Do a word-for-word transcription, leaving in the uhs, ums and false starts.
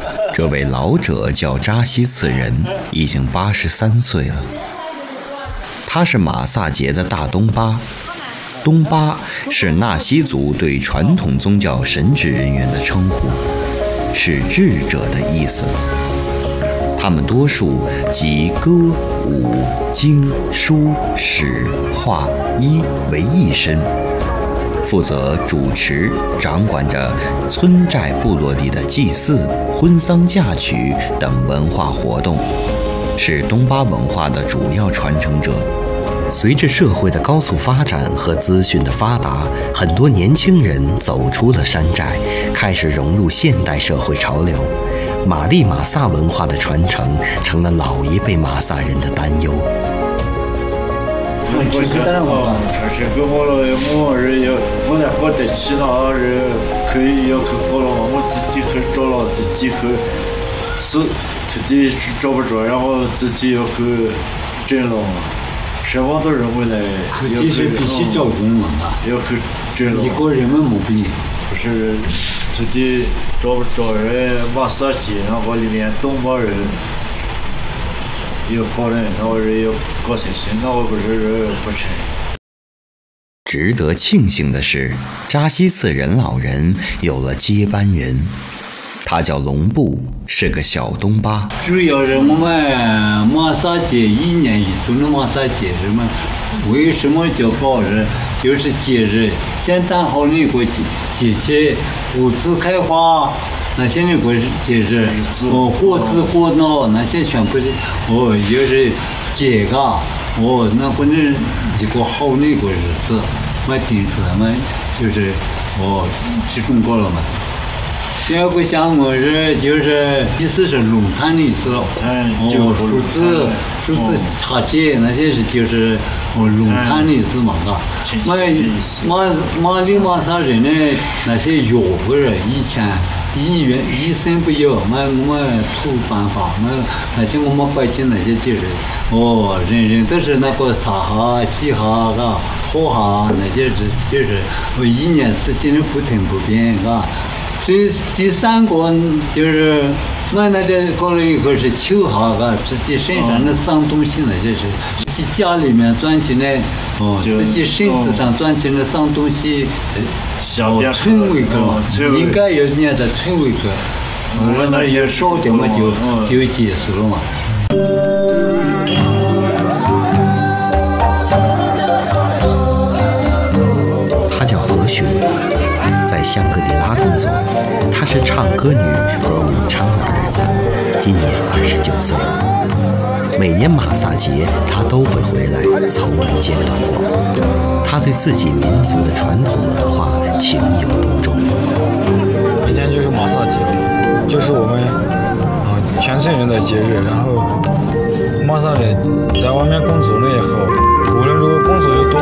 这位老者叫扎西次仁，已经八十三岁了。他是马萨节的大东巴，东巴是纳西族对传统宗教神职人员的称呼，是智者的意思。他们多数集歌、舞、经、书、史、画、医为一身，负责主持、掌管着村寨部落里的祭祀、婚丧嫁娶等文化活动，是东巴文化的主要传承者。随着社会的高速发展和资讯的发达，很多年轻人走出了山寨，开始融入现代社会潮流。玛丽马萨文化的传承成了老一辈马萨人的担忧。 我现在嘛，城市跟我了，我人要我来搞得其他人可以要去搞了嘛，我自己去找了，自己去是土地找不着，然后自己要去整了嘛。什么都认为来， 土地是必须找工嘛， 要去整了。 一个人们没必。 不是土地找不着人，马萨节，然后里面东巴人。有可能，那我人有搞些些，那我不是人不成。 值得庆幸的是，扎西次仁老人有了接班人，他叫龙布，是个小东巴。 主要是我们马萨节一年一度的马萨节日嘛，为什么叫搞日？就是节日，先谈好那个节节气，物资开花。那些那个节日，哦，果子果脑那些全部的，哦，就是节嘎，哦，那可能一个好那个日子，我定出来嘛，就是哦，集中过了嘛。第二个项目是就是意思是龙潭的意思了，哦，数字数字茶节那些是就是哦龙潭的意思嘛，嘎。马马马里马萨人呢那些药物人以前。医院医生不有，我我土办法，我那些我们百姓那些节日，哦，人人都是那个撒哈、洗哈、嘎、喝哈那些是就是，我一年四季的不停不变，嘎。第第三个就是我那里搞了一个是秋哈，嘎，自己身上的脏东西那些是，自己家里面钻进来，哦，自己身子上钻进来脏东西。哦，村委去嘛，应该要念在村委去，我那也少点嘛就就结束了嘛。 她叫何雪，在香格里拉工作，她是唱歌女和武昌的儿子，今年二十九岁。每年马萨节，她都会回来，从未间断过。他对自己民族的传统文化情有独钟。 明天就是马萨节，就是我们啊、呃、全村人的节日。然后马萨人在外面工作了以后，无论如果工作有多